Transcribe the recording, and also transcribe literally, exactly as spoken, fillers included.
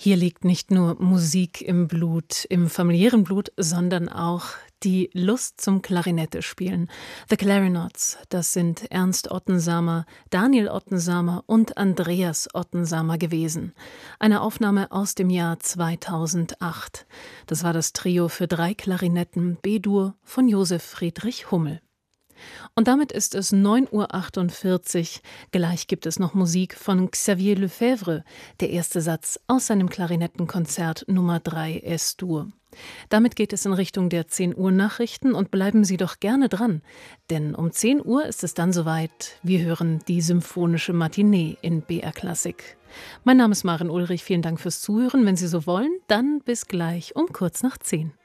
Hier liegt nicht nur Musik im Blut, im familiären Blut, sondern auch die Lust zum Klarinettespielen. The Clarinets, das sind Ernst Ottensamer, Daniel Ottensamer und Andreas Ottensamer gewesen. Eine Aufnahme aus dem Jahr zweitausendacht. Das war das Trio für drei Klarinetten B-Dur von Josef Friedrich Hummel. Und damit ist es neun Uhr achtundvierzig. Gleich gibt es noch Musik von Xavier Lefebvre, der erste Satz aus seinem Klarinettenkonzert Nummer drei Es-Dur. Damit geht es in Richtung der zehn Uhr Nachrichten und bleiben Sie doch gerne dran, denn um zehn Uhr ist es dann soweit. Wir hören die symphonische Matinee in B R Klassik. Mein Name ist Maren Ulrich, vielen Dank fürs Zuhören. Wenn Sie so wollen, dann bis gleich um kurz nach zehn.